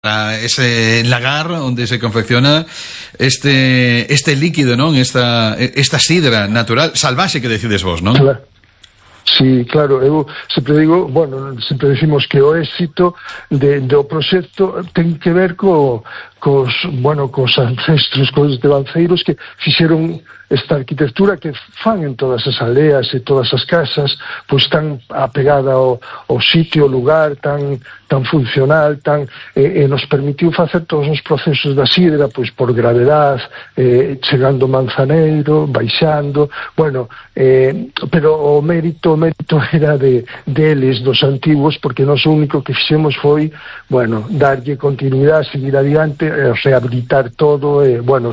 ese lagar onde se confecciona este líquido, non? Esta sidra natural, salvaxe que decides vos, non? Claro. Sí, claro, eu sempre digo, sempre decimos que o éxito do proxecto ten que ver cos ancestros, cos devanceiros que fixeron esta arquitectura que fan en todas as aldeas e todas as casas, pois tan apegada ao sitio, ao lugar, tan funcional, e nos permitiu facer todos os procesos da sidra, pois por gravedade, chegando Manzaneiro, baixando, pero o mérito era deles, dos antiguos, porque nós o único que fixemos foi, darlle continuidade, seguir adiante, rehabilitar todo,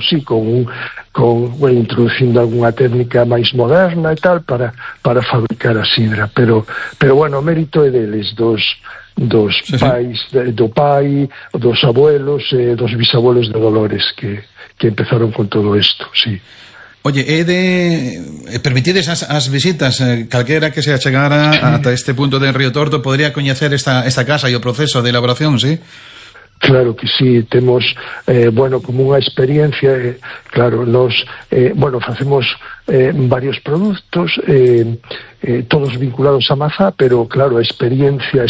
introducindo algunha técnica máis moderna e tal para fabricar a sidra, pero o mérito é deles, dos pais, do pai, dos abuelos e dos bisabuelos de Dolores que empezaron con todo isto, sí. Oye, permitides as visitas, calquera que se achegara ata este punto de Río Torto podría coñecer esta casa e o proceso de elaboración, sí? Claro que sí, temos, como unha experiencia, claro, nos, facemos varios produtos, todos vinculados a Mazá, pero claro, a experiencia,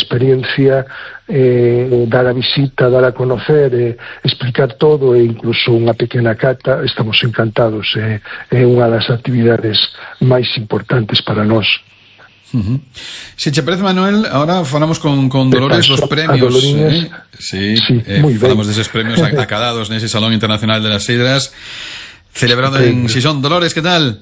dar a visita, dar a conocer, explicar todo e incluso unha pequena cata, estamos encantados, é unha das actividades máis importantes para nós. Si che parece, Manuel, ahora falamos con Dolores dos premios, Sí, falamos deses premios acadados nese Salón Internacional de las Sidras celebrado en Xixón. Dolores, que tal?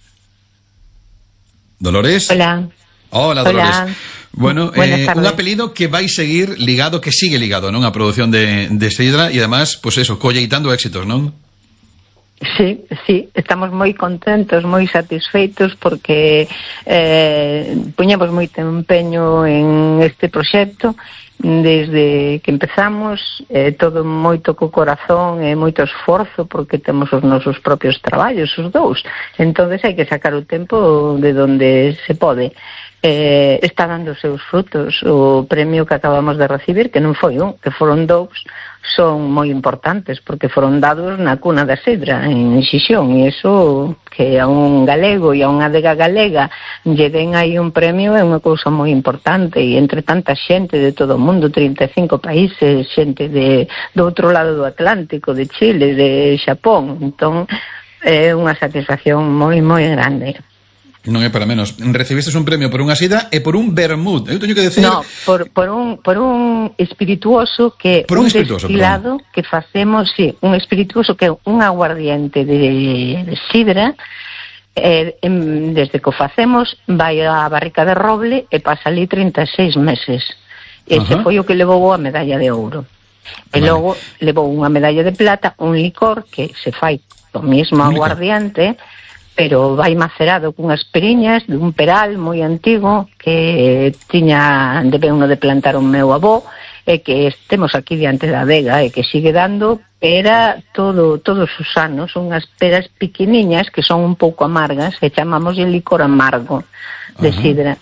Dolores? Hola, Dolores. Bueno, un apelido que vai seguir ligado, que sigue ligado, non? A produción de sidra e además, pues eso, colleitando éxitos, non? Sí, estamos moi contentos, moi satisfeitos porque puñemos moito empeño en este proxecto desde que empezamos, todo moito co corazón e moito esforzo porque temos os nosos propios traballos, os dous, entonces hai que sacar o tempo de donde se pode. Está dando os seus frutos. O premio que acabamos de recibir, que non foi un, que foron dous, son moi importantes porque foron dados na cuna da sidra en Xixón, e iso que a un galego e a unha adega galega lle den aí un premio é unha cousa moi importante, e entre tanta xente de todo o mundo, 35 países, xente do outro lado do Atlántico, de Chile, de Xapón, entón é unha satisfacción moi grande. Non é para menos. Recibistes un premio por unha sidra e por un vermut. Eu teño que decir... No, por un espirituoso que por un destilado que facemos, un espirituoso que é un aguardiente de sidra, desde que o facemos vai á barrica de roble e pasa ali 36 meses. Ese foi o que levou a medalla de ouro. E logo levou unha medalla de plata, un licor que se fai do mesmo aguardiente, pero vai macerado cunhas periñas dun peral moi antigo que debeuno de plantar o meu avó, e que estemos aquí diante da adega e que sigue dando pera todos os anos, unhas peras pequeniñas que son un pouco amargas e chamamos el licor amargo de sidra,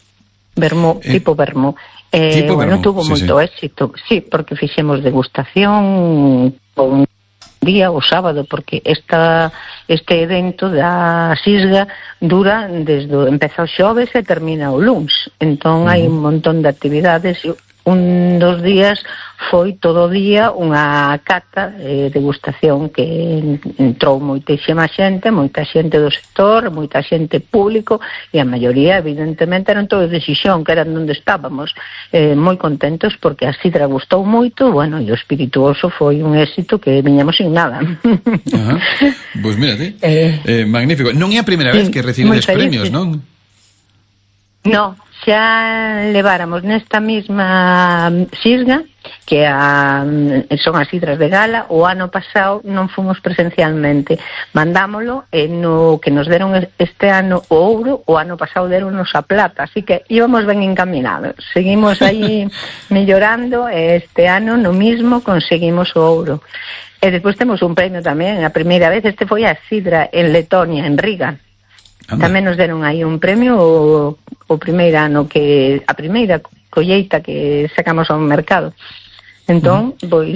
tipo vermú. Tuvo moito éxito, porque fixemos degustación con día o sábado, porque este evento da Sisga dura empeza o xoves e termina o luns, entón hai un montón de actividades. Un dos días foi todo o día unha cata degustación que entrou moita xente do sector, moita xente público, e a maioría evidentemente eran todos de Xixón, que eran onde estábamos, moi contentos porque a sidra gustou moito, e o espirituoso foi un éxito que viñamos sin nada. Pois mírate, magnífico. Non é a primeira vez que recibedes premios, non? No, xa leváramos nesta mesma Sisga, que son as sidras de gala. O ano pasado non fomos presencialmente, mandámolo, e no que nos deron este ano o ouro, o ano pasado deronnos a plata, así que íbamos ben encaminados, seguimos aí mellorando, e este ano no mismo conseguimos o ouro. E despois temos un premio tamén, a primeira vez, este foi a sidra en Letonia, en Riga. Tamén nos deron aí un premio o primeiro ano, que a primeira colleita que sacamos ao mercado. Entón, pois,